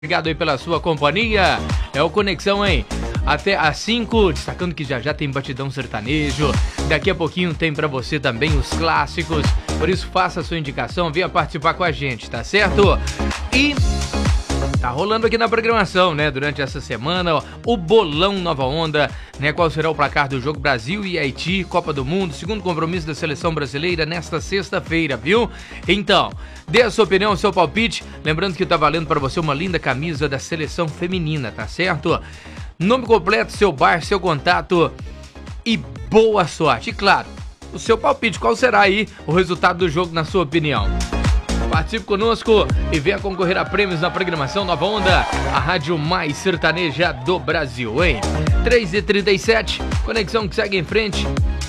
Obrigado aí pela sua companhia. É o Conexão, hein? Até às 5, destacando que já tem batidão sertanejo. Daqui a pouquinho tem pra você também os clássicos. Por isso faça a sua indicação, venha participar com a gente, tá certo? E tá rolando aqui na programação, né? Durante essa semana, ó, o Bolão Nova Onda, né? Qual será o placar do jogo Brasil e Haiti, Copa do Mundo, segundo compromisso da seleção brasileira nesta sexta-feira, viu? Então, dê a sua opinião, o seu palpite. Lembrando que tá valendo pra você uma linda camisa da seleção feminina, tá certo? Nome completo, seu bairro, seu contato e boa sorte. E claro, o seu palpite, qual será aí o resultado do jogo na sua opinião? Participe conosco e venha concorrer a prêmios na programação Nova Onda, a rádio mais sertaneja do Brasil, hein? 3h37, conexão que segue em frente.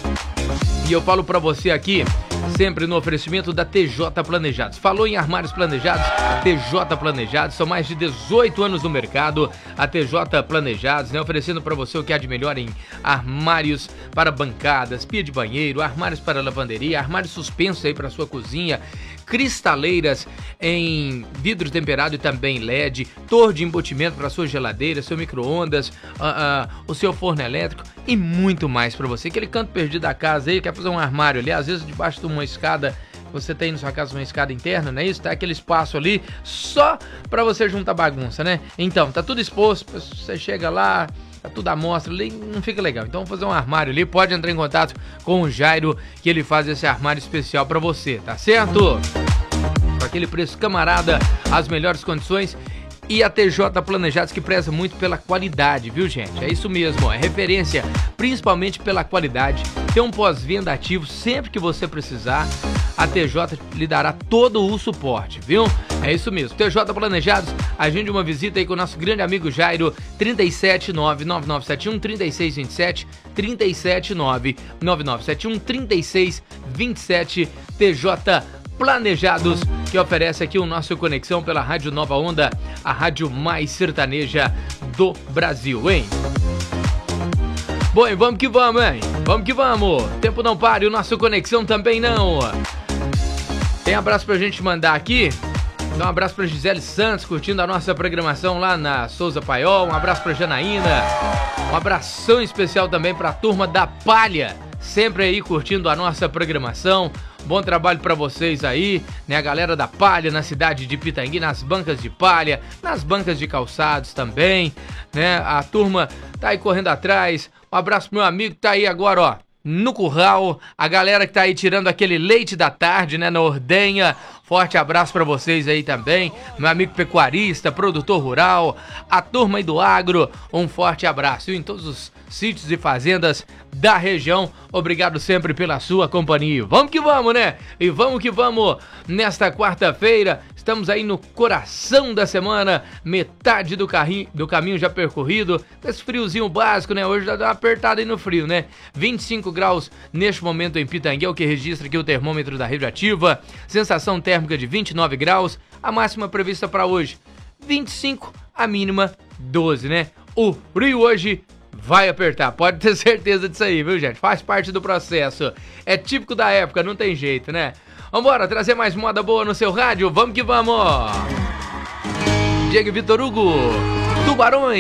E eu falo pra você aqui, sempre no oferecimento da TJ Planejados. Falou em armários planejados, TJ Planejados, são mais de 18 anos no mercado, a TJ Planejados, né, oferecendo para você o que há de melhor em armários para bancadas, pia de banheiro, armários para lavanderia, armários suspensos aí para sua cozinha, cristaleiras em vidro temperado e também LED, torre de embutimento para sua geladeira, seu micro-ondas, o seu forno elétrico e muito mais para você. Aquele canto perdido da casa aí, quer fazer um armário ali, às vezes debaixo de uma escada, você tem na sua casa uma escada interna, não é isso? Tá aquele espaço ali só para você juntar bagunça, né? Então, tá tudo exposto, você chega lá, tá tudo à mostra ali, não fica legal. Então, fazer um armário ali, pode entrar em contato com o Jairo, que ele faz esse armário especial para você, tá certo? Com aquele preço camarada, as melhores condições. E a TJ Planejados, que preza muito pela qualidade, viu, gente? É isso mesmo, é referência, principalmente pela qualidade. Tem um pós-venda ativo sempre que você precisar. A TJ lhe dará todo o suporte, viu? É isso mesmo. TJ Planejados, agende uma visita aí com o nosso grande amigo Jairo, 379-9971-3627, 379-9971-3627, TJ Planejados, que oferece aqui o nosso Conexão pela Rádio Nova Onda, a rádio mais sertaneja do Brasil, hein? Bom, e vamos que vamos, hein? Vamos que vamos! Tempo não para e o nosso Conexão também não! Tem abraço pra gente mandar aqui? Então, um abraço pra Gisele Santos, curtindo a nossa programação lá na Souza Paiol. Um abraço pra Janaína. Um abração especial também pra turma da Palha, sempre aí curtindo a nossa programação. Bom trabalho pra vocês aí, né? A galera da Palha na cidade de Pitangui, nas bancas de palha, nas bancas de calçados também, né? A turma tá aí correndo atrás. Um abraço pro meu amigo que tá aí agora, ó, no curral, a galera que tá aí tirando aquele leite da tarde, né, na ordenha. Forte abraço pra vocês aí também, meu amigo pecuarista, produtor rural, a turma aí do agro, um forte abraço. E em todos os sítios e fazendas da região, obrigado sempre pela sua companhia. Vamos que vamos, né? E vamos que vamos nesta quarta-feira. Estamos aí no coração da semana, metade do caminho já percorrido. Esse friozinho básico, né? Hoje dá uma apertada aí no frio, né? 25 graus neste momento em Pitangui, é o que registra aqui o termômetro da Rede Ativa. Sensação térmica de 29 graus. A máxima prevista para hoje, 25, a mínima 12, né? O frio hoje vai apertar, pode ter certeza disso aí, viu, gente? Faz parte do processo. É típico da época, não tem jeito, né? Vambora, trazer mais moda boa no seu rádio. Vamos que vamos! Diego Vitor Hugo, Tubarões.